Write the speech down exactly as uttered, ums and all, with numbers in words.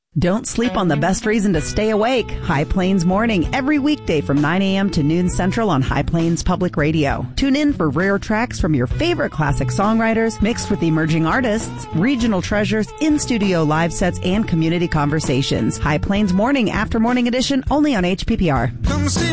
Don't sleep on the best reason to stay awake. High Plains Morning, every weekday from nine a.m. to noon Central on High Plains Public Radio. Tune in for rare tracks from your favorite classic songwriters, mixed with emerging artists, regional treasures, in-studio live sets, and community conversations. High Plains Morning, after morning edition, only on H P P R.